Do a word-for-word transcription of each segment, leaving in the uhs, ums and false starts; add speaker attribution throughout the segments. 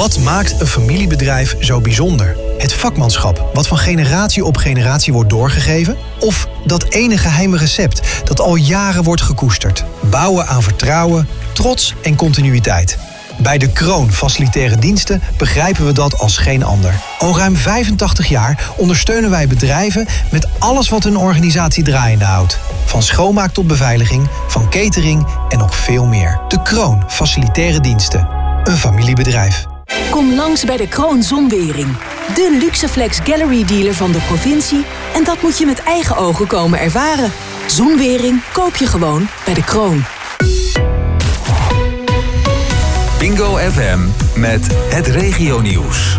Speaker 1: Wat maakt een familiebedrijf zo bijzonder? Het vakmanschap, wat van generatie op generatie wordt doorgegeven? Of dat ene geheime recept dat al jaren wordt gekoesterd? Bouwen aan vertrouwen, trots en continuïteit. Bij De Kroon Facilitaire Diensten begrijpen we dat als geen ander. Al ruim vijfentachtig jaar ondersteunen wij bedrijven met alles wat hun organisatie draaiende houdt. Van schoonmaak tot beveiliging, van catering en nog veel meer. De Kroon Facilitaire Diensten. Een familiebedrijf.
Speaker 2: Kom langs bij De Kroon Zonwering. De Luxeflex Gallery dealer van de provincie. En dat moet je met eigen ogen komen ervaren. Zonwering koop je gewoon bij De Kroon.
Speaker 3: Bingo F M met het regionieuws.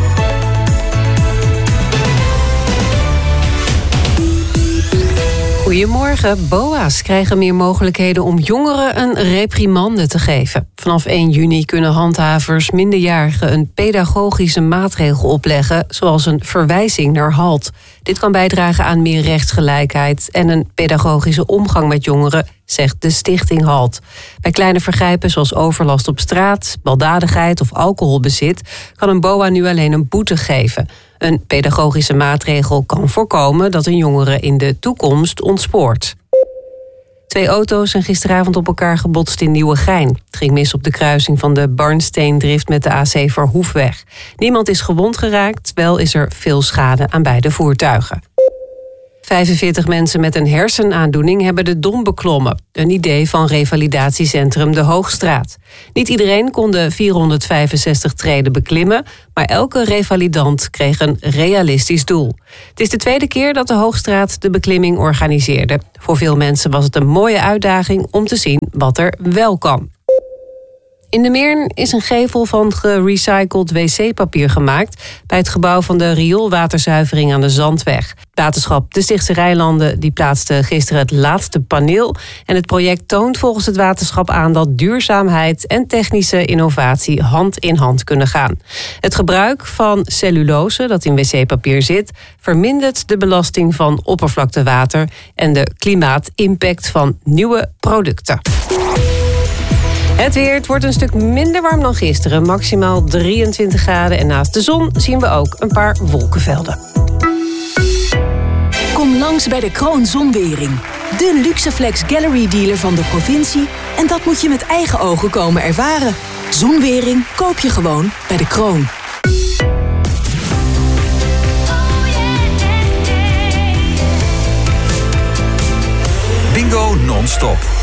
Speaker 4: Goedemorgen. B O A's krijgen meer mogelijkheden om jongeren een reprimande te geven. Vanaf één juni kunnen handhavers minderjarigen een pedagogische maatregel opleggen, zoals een verwijzing naar halt. Dit kan bijdragen aan meer rechtsgelijkheid en een pedagogische omgang met jongeren, zegt de stichting HALT. Bij kleine vergrijpen zoals overlast op straat, baldadigheid of alcoholbezit kan een B O A nu alleen een boete geven. Een pedagogische maatregel kan voorkomen dat een jongere in de toekomst ontspoort. Twee auto's zijn gisteravond op elkaar gebotst in Nieuwegein. Het ging mis op de kruising van de Barnsteendrift met de A C Verhoefweg. Niemand is gewond geraakt, wel is er veel schade aan beide voertuigen. vijfenveertig mensen met een hersenaandoening hebben de Dom beklommen. Een idee van revalidatiecentrum De Hoogstraat. Niet iedereen kon de vierhonderdvijfenzestig treden beklimmen, maar elke revalidant kreeg een realistisch doel. Het is de tweede keer dat De Hoogstraat de beklimming organiseerde. Voor veel mensen was het een mooie uitdaging om te zien wat er wel kan. In de Meern is een gevel van gerecycled wc-papier gemaakt bij het gebouw van de rioolwaterzuivering aan de Zandweg. Waterschap De Stichtse Rijnlanden die plaatste gisteren het laatste paneel. En het project toont volgens het waterschap aan dat duurzaamheid en technische innovatie hand in hand kunnen gaan. Het gebruik van cellulose dat in wc-papier zit vermindert de belasting van oppervlaktewater en de klimaatimpact van nieuwe producten. Het weer, het wordt een stuk minder warm dan gisteren. Maximaal drieëntwintig graden en naast de zon zien we ook een paar wolkenvelden.
Speaker 2: Kom langs bij De Kroon Zonwering. De Luxeflex Gallery dealer van de provincie. En dat moet je met eigen ogen komen ervaren. Zonwering koop je gewoon bij De Kroon.
Speaker 3: Bingo non-stop.